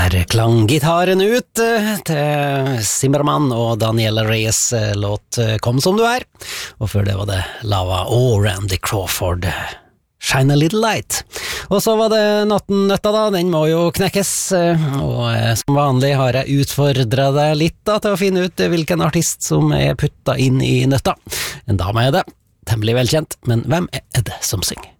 Der klang gitaren ut til Zimmermann og Daniela Reyes låt Kom som du er, og før det var det Lava og Randy Crawford Shine a Little Light. Og så var det Natten-nøtta da, den må jo knekkes, og som vanlig har jeg utfordret deg litt da, til å finne ut hvilken artist som er puttet inn i nøtta. En dame er det, temmelig velkjent, men hvem er det som synger?